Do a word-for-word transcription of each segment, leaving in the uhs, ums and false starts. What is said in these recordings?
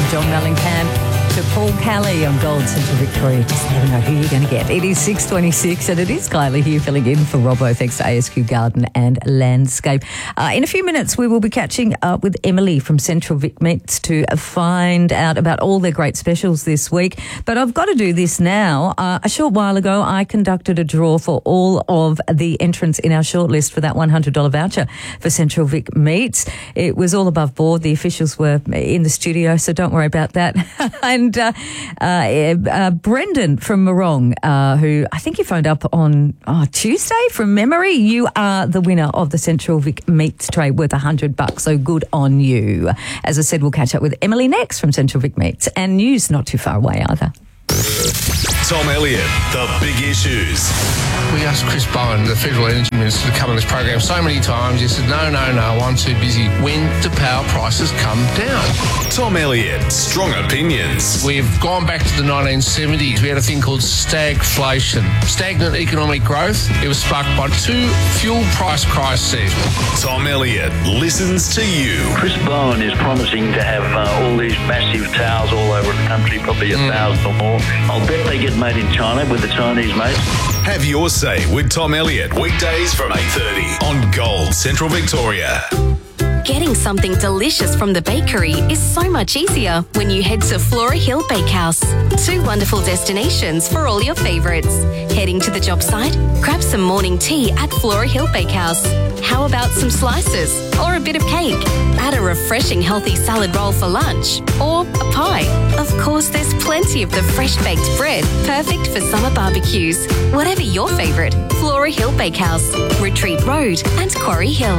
John Mellencamp to Paul Kelly on Gold Central Victoria. Just never know who you're going to get. It is six twenty-six and it is Kylie here filling in for Robbo thanks to A S Q Garden and Landscape. Uh, in a few minutes we will be catching up with Emily from Central Vic Meats to find out about all their great specials this week. But I've got to do this now. Uh, a short while ago I conducted a draw for all of the entrants in our shortlist for that one hundred dollars voucher for Central Vic Meats. It was all above board. The officials were in the studio, so don't worry about that. And uh, uh, uh, Brendan from Morong, uh, who I think you phoned up on oh, Tuesday from memory, you are the winner of the Central Vic Meats tray worth one hundred bucks, so good on you. As I said, we'll catch up with Emily next from Central Vic Meats, and news not too far away either. Tom Elliott, The Big Issues. We asked Chris Bowen, the Federal Energy Minister, to come on this program so many times. He said, no, no, no, I'm too busy. When do power prices come down? Tom Elliott, Strong Opinions. We've gone back to the nineteen seventies. We had a thing called stagflation, stagnant economic growth. It was sparked by two fuel price crises. Tom Elliott listens to you. Chris Bowen is promising to have uh, all these massive towers all over the country, probably a mm. thousand or more. I'll bet they get made in China with the Chinese mates. Have your say with Tom Elliott, weekdays from eight thirty on Gold Central Victoria. Getting something delicious from the bakery is so much easier when you head to Flora Hill Bakehouse. Two wonderful destinations for all your favourites. Heading to the job site? Grab some morning tea at Flora Hill Bakehouse. How about some slices or a bit of cake? Add a refreshing healthy salad roll for lunch or a pie. Of course, there's plenty of the fresh baked bread, perfect for summer barbecues. Whatever your favourite, Flora Hill Bakehouse, Retreat Road and Quarry Hill.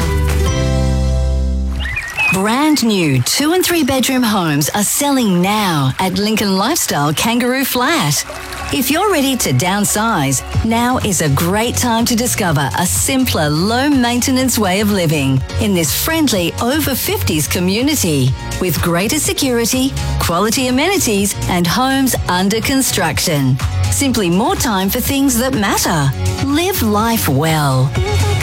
Brand new two and three bedroom homes are selling now at Lincoln Lifestyle Kangaroo Flat. If you're ready to downsize, now is a great time to discover a simpler, low-maintenance way of living in this friendly over fifties community with greater security, quality amenities and homes under construction. Simply more time for things that matter. Live life well.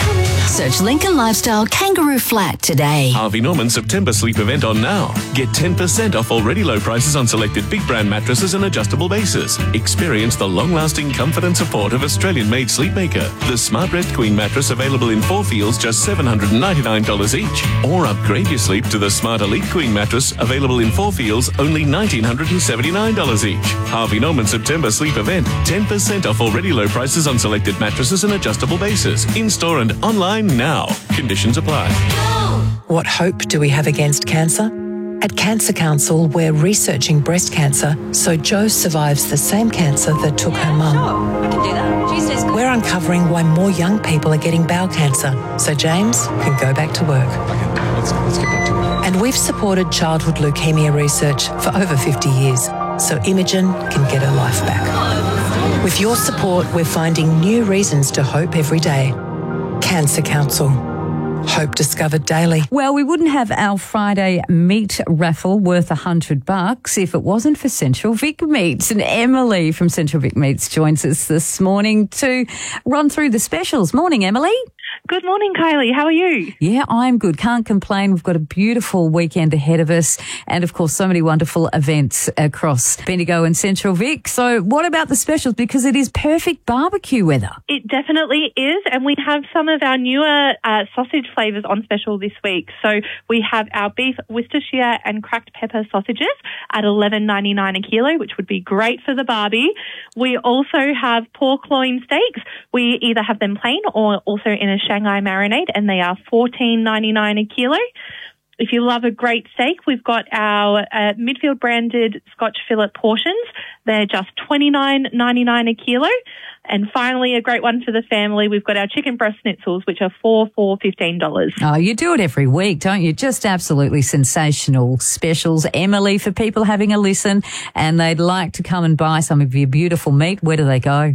Search Lincoln Lifestyle Kangaroo Flat today. Harvey Norman September sleep event on now. Get ten percent off already low prices on selected big brand mattresses and adjustable bases. Experience the long-lasting comfort and support of Australian-made Sleepmaker. The Smart Rest Queen mattress available in four feels just seven hundred ninety-nine dollars each. Or upgrade your sleep to the Smart Elite Queen mattress available in four feels only one thousand nine hundred seventy-nine dollars each. Harvey Norman September sleep event. ten percent off already low prices on selected mattresses and adjustable bases. In-store and online now. Conditions apply. What hope do we have against cancer? At Cancer Council, we're researching breast cancer so Jo survives the same cancer that took her mum. Sure, we can do that. Tuesday's good. We're uncovering why more young people are getting bowel cancer so James can go back to work. Okay, let's, let's get back to work. And we've supported childhood leukemia research for over fifty years so Imogen can get her life back. With your support, we're finding new reasons to hope every day. Cancer Council. Hope discovered daily. Well, we wouldn't have our Friday meat raffle worth a hundred bucks if it wasn't for Central Vic Meats. And Emily from Central Vic Meats joins us this morning to run through the specials. Morning, Emily. Good morning, Kylie. How are you? Yeah, I'm good. Can't complain. We've got a beautiful weekend ahead of us and, of course, so many wonderful events across Bendigo and Central Vic. So what about the specials? Because it is perfect barbecue weather. It definitely is, and we have some of our newer uh, sausage flavours on special this week. So we have our beef Worcestershire and cracked pepper sausages at eleven ninety-nine a kilo, which would be great for the barbie. We also have pork loin steaks. We either have them plain or also in a Shanghai marinade, and they are fourteen ninety-nine a kilo. If you love a great steak, we've got our uh, Midfield branded Scotch fillet portions. They're just twenty-nine ninety-nine a kilo. And finally, a great one for the family, we've got our chicken breast schnitzels, which are four for fifteen dollars. Oh, you do it every week, don't you? Just absolutely sensational specials. Emily, for people having a listen and they'd like to come and buy some of your beautiful meat, where do they go?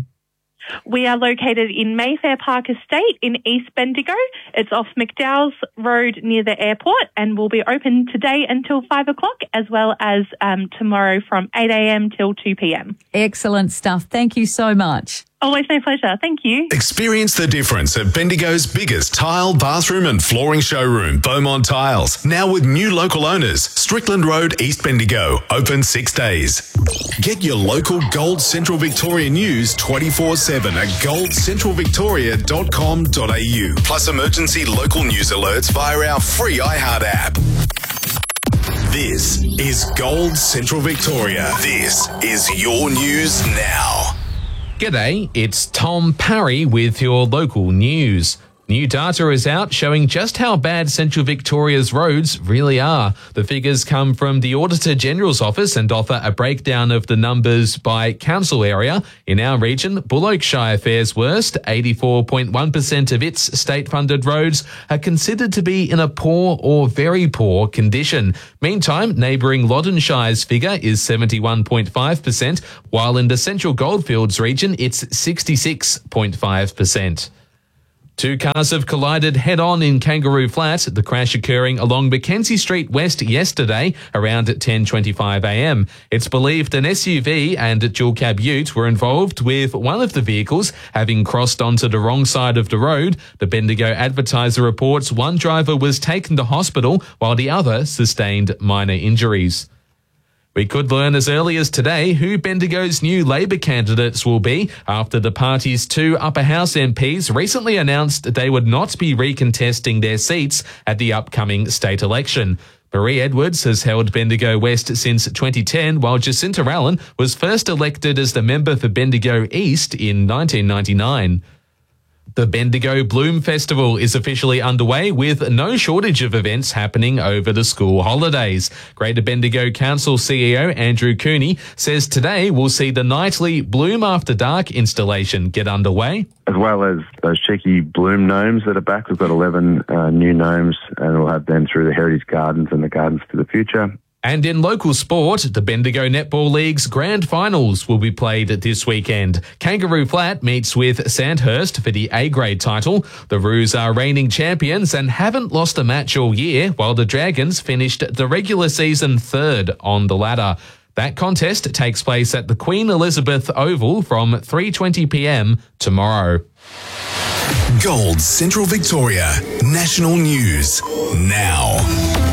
We are located in Mayfair Park Estate in East Bendigo. It's off McDowell's Road near the airport, and will be open today until five o'clock, as well as um, tomorrow from eight a.m. till two p.m. Excellent stuff. Thank you so much. Always my pleasure. Thank you. Experience the difference at Bendigo's biggest tile, bathroom and flooring showroom, Beaumont Tiles. Now with new local owners, Strickland Road, East Bendigo, open six days. Get your local Gold Central Victoria news twenty-four seven at gold central victoria dot com dot a u. Plus emergency local news alerts via our free iHeart app. This is Gold Central Victoria. This is your news now. G'day, it's Tom Parry with your local news. New data is out showing just how bad Central Victoria's roads really are. The figures come from the Auditor General's office and offer a breakdown of the numbers by council area. In our region, Bullokeshire fares worst. eighty-four point one percent of its state-funded roads are considered to be in a poor or very poor condition. Meantime, neighbouring Loddonshire's figure is seventy-one point five percent, while in the Central Goldfields region, it's sixty-six point five percent. Two cars have collided head-on in Kangaroo Flat, the crash occurring along Mackenzie Street West yesterday around ten twenty-five a m. It's believed an S U V and a dual-cab ute were involved, with one of the vehicles having crossed onto the wrong side of the road. The Bendigo Advertiser reports one driver was taken to hospital while the other sustained minor injuries. We could learn as early as today who Bendigo's new Labor candidates will be after the party's two upper house M Ps recently announced they would not be recontesting their seats at the upcoming state election. Marie Edwards has held Bendigo West since twenty ten, while Jacinta Allen was first elected as the member for Bendigo East in nineteen ninety-nine. The Bendigo Bloom Festival is officially underway, with no shortage of events happening over the school holidays. Greater Bendigo Council C E O Andrew Cooney says today we'll see the nightly Bloom After Dark installation get underway. As well as those cheeky bloom gnomes that are back. We've got eleven uh, new gnomes, and we'll have them through the Heritage Gardens and the Gardens to the Future. And in local sport, the Bendigo Netball League's grand finals will be played this weekend. Kangaroo Flat meets with Sandhurst for the A-grade title. The Roos are reigning champions and haven't lost a match all year, while the Dragons finished the regular season third on the ladder. That contest takes place at the Queen Elizabeth Oval from three twenty p m tomorrow. Gold Central Victoria National News now.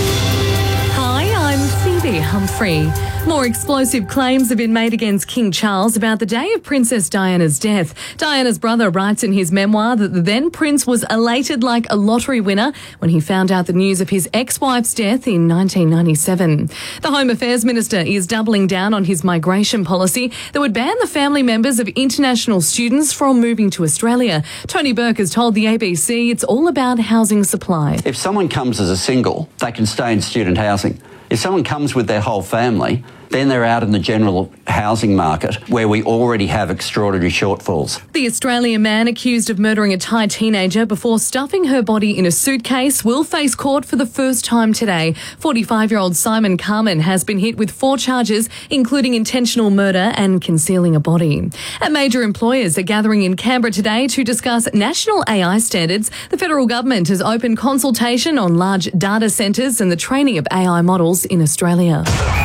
Phoebe Humphrey. More explosive claims have been made against King Charles about the day of Princess Diana's death. Diana's brother writes in his memoir that the then prince was elated like a lottery winner when he found out the news of his ex-wife's death in nineteen ninety-seven. The Home Affairs Minister is doubling down on his migration policy that would ban the family members of international students from moving to Australia. Tony Burke has told the A B C it's all about housing supply. If someone comes as a single, they can stay in student housing. If someone comes with their whole family, then they're out in the general housing market where we already have extraordinary shortfalls. The Australian man accused of murdering a Thai teenager before stuffing her body in a suitcase will face court for the first time today. forty-five-year-old Simon Carman has been hit with four charges, including intentional murder and concealing a body. And major employers are gathering in Canberra today to discuss national A I standards. The federal government has opened consultation on large data centres and the training of A I models in Australia.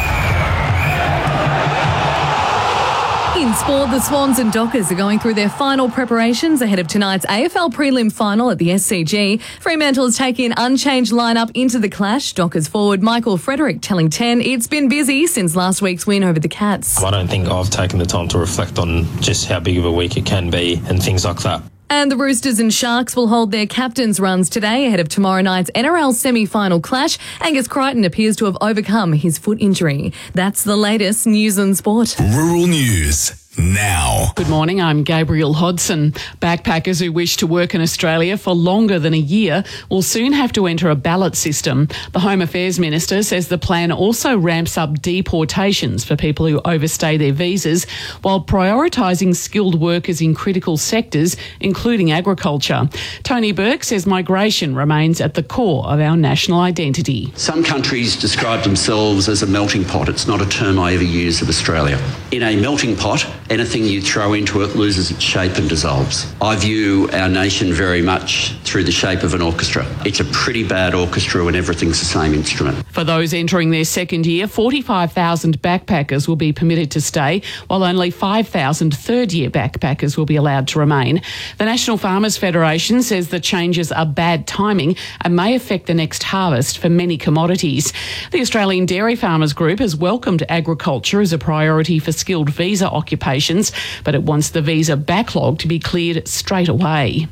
In sport, the Swans and Dockers are going through their final preparations ahead of tonight's A F L prelim final at the S C G. Fremantle is taking an unchanged lineup into the clash. Dockers forward Michael Frederick telling ten it's been busy since last week's win over the Cats. I don't think I've taken the time to reflect on just how big of a week it can be and things like that. And the Roosters and Sharks will hold their captains' runs today ahead of tomorrow night's N R L semi-final clash. Angus Crichton appears to have overcome his foot injury. That's the latest news and sport. Rural News now. Good morning, I'm Gabriel Hodson. Backpackers who wish to work in Australia for longer than a year will soon have to enter a ballot system. The Home Affairs Minister says the plan also ramps up deportations for people who overstay their visas while prioritising skilled workers in critical sectors, including agriculture. Tony Burke says migration remains at the core of our national identity. Some countries describe themselves as a melting pot. It's not a term I ever use of Australia. In a melting pot, anything you throw into it loses its shape and dissolves. I view our nation very much through the shape of an orchestra. It's a pretty bad orchestra when everything's the same instrument. For those entering their second year, forty-five thousand backpackers will be permitted to stay, while only five thousand third-year backpackers will be allowed to remain. The National Farmers Federation says the changes are bad timing and may affect the next harvest for many commodities. The Australian Dairy Farmers Group has welcomed agriculture as a priority for skilled visa occupations, but it wants the visa backlog to be cleared straight away.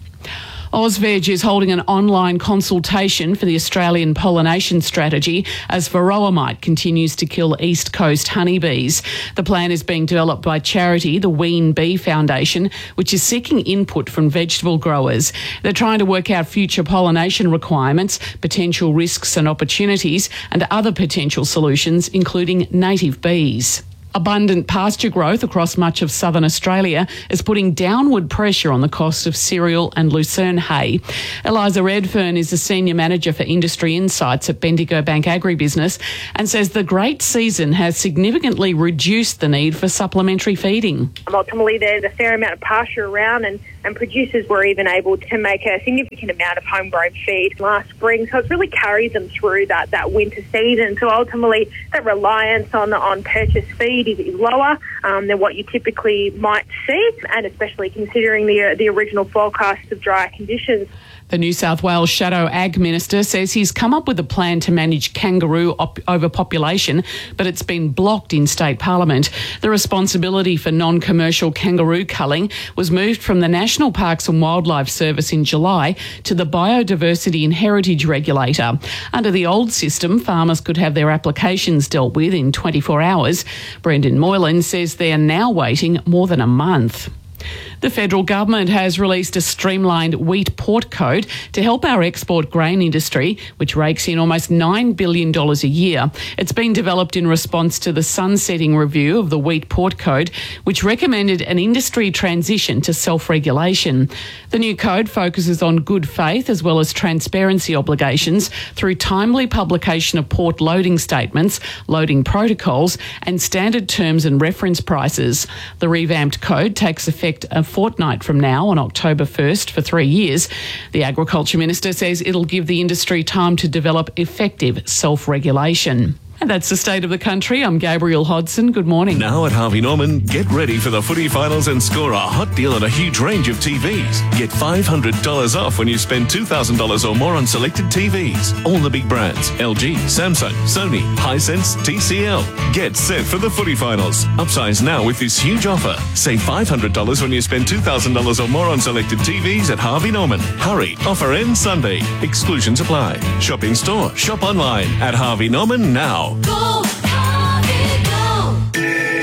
AusVeg is holding an online consultation for the Australian pollination strategy as varroa mite continues to kill East Coast honeybees. The plan is being developed by charity, the Ween Bee Foundation, which is seeking input from vegetable growers. They're trying to work out future pollination requirements, potential risks and opportunities, and other potential solutions, including native bees. Abundant pasture growth across much of southern Australia is putting downward pressure on the cost of cereal and lucerne hay. Eliza Redfern is the Senior Manager for Industry Insights at Bendigo Bank Agribusiness and says the great season has significantly reduced the need for supplementary feeding. Ultimately, there's a fair amount of pasture around and, and producers were even able to make a significant amount of homegrown feed last spring. So it's really carried them through that, that winter season. So ultimately, that reliance on, on purchased feed is lower um, than what you typically might see, and especially considering the uh, the original forecast of drier conditions. The New South Wales Shadow Ag Minister says he's come up with a plan to manage kangaroo op- overpopulation, but it's been blocked in state parliament. The responsibility for non-commercial kangaroo culling was moved from the National Parks and Wildlife Service in July to the Biodiversity and Heritage Regulator. Under the old system, farmers could have their applications dealt with in twenty-four hours. Brendan Moylan says they're now waiting more than a month. The federal government has released a streamlined wheat port code to help our export grain industry, which rakes in almost nine billion dollars a year. It's been developed in response to the sunsetting review of the wheat port code, which recommended an industry transition to self-regulation. The new code focuses on good faith as well as transparency obligations through timely publication of port loading statements, loading protocols, and standard terms and reference prices. The revamped code takes effect a fortnight from now on October first for three years. The Agriculture Minister says it'll give the industry time to develop effective self-regulation. And that's the state of the country. I'm Gabrielle Hodson. Good morning. Now at Harvey Norman, get ready for the footy finals and score a hot deal on a huge range of T Vs. Get five hundred dollars off when you spend two thousand dollars or more on selected T Vs. All the big brands, L G, Samsung, Sony, Hisense, T C L. Get set for the footy finals. Upsize now with this huge offer. Save five hundred dollars when you spend two thousand dollars or more on selected T Vs at Harvey Norman. Hurry, offer ends Sunday. Exclusions apply. Shop in store, shop online at Harvey Norman now. Go, Harvey, go.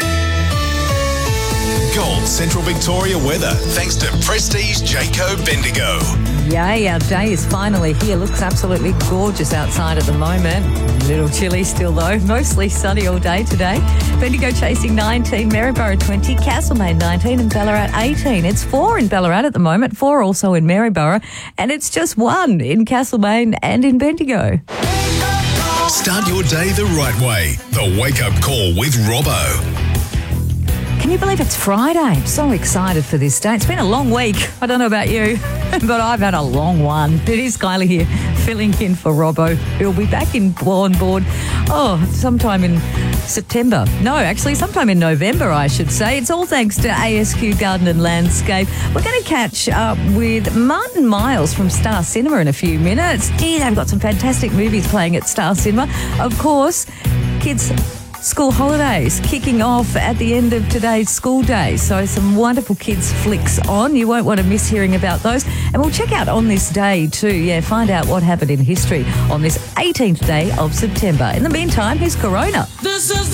Gold Central Victoria weather, thanks to Prestige Jayco Bendigo. Yay, our day is finally here. Looks absolutely gorgeous outside at the moment. A little chilly still though. Mostly sunny all day today. Bendigo chasing nineteen, Maryborough twenty, Castlemaine nineteen and Ballarat eighteen. It's four in Ballarat at the moment, four also in Maryborough, and it's just one in Castlemaine and in Bendigo. Start your day the right way. The Wake Up Call with Robbo. Can you believe it's Friday? I'm so excited for this day. It's been a long week. I don't know about you, but I've had a long one. It is Kylie here, filling in for Robbo. He'll be back in on board, oh, sometime in September. No, actually, sometime in November, I should say. It's all thanks to A S Q Garden and Landscape. We're going to catch up with Martin Miles from Star Cinema in a few minutes. Gee, they've got some fantastic movies playing at Star Cinema. Of course, kids' school holidays kicking off at the end of today's school day. So some wonderful kids flicks on. You won't want to miss hearing about those. And we'll check out on this day too. Yeah, find out what happened in history on this eighteenth day of September. In the meantime, here's Corona. This is